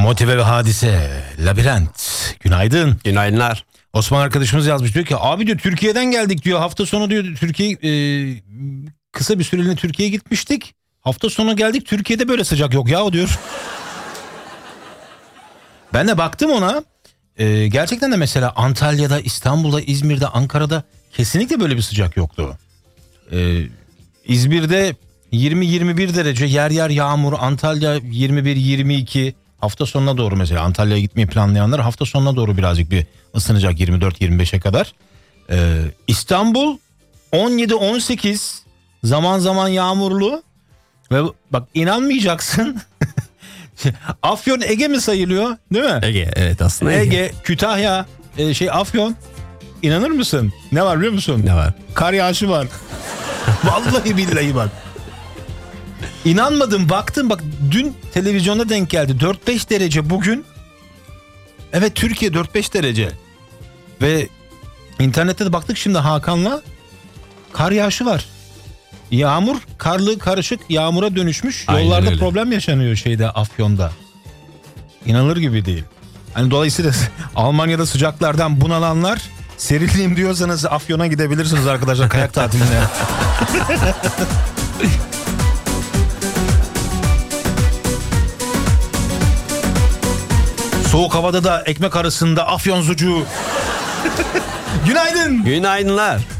Motive ve Hadise, Labirent. Günaydın. Günaydınlar. Osman arkadaşımız yazmış, diyor ki abi diyor Türkiye'den geldik diyor. Hafta sonu diyor Türkiye kısa bir süreliğine Türkiye'ye gitmiştik. Hafta sonu geldik, Türkiye'de böyle sıcak yok ya diyor. Ben de baktım ona. Gerçekten de mesela Antalya'da, İstanbul'da, İzmir'de, Ankara'da kesinlikle böyle bir sıcak yoktu. İzmir'de 20-21 derece, yer yer yağmur. Antalya 21-22. Hafta sonuna doğru mesela Antalya'ya gitmeyi planlayanlar hafta sonuna doğru birazcık bir ısınacak, 24-25'e kadar. İstanbul 17-18, zaman zaman yağmurlu. Ve bak inanmayacaksın. Afyon Ege mi sayılıyor, değil mi? Ege, evet aslında Ege, Kütahya, Afyon. İnanır mısın? Ne var biliyor musun? Ne var? Kar yağışı var. Vallahi billahi bak. İnanmadım, baktım bak, dün televizyonda denk geldi. 4-5 derece bugün. Evet, Türkiye 4-5 derece. Ve internette de baktık şimdi Hakan'la. Kar yağışı var. Yağmur, karlı karışık yağmura dönüşmüş. Aynen Yollarda öyle. problem yaşanıyor Afyon'da. İnanılır gibi değil. Hani dolayısıyla Almanya'da sıcaklardan bunalanlar, serinleyeyim diyorsanız Afyon'a gidebilirsiniz arkadaşlar, kayak tatiline. Soğuk havada da ekmek arasında Afyon sucuğu. Günaydın. Günaydınlar.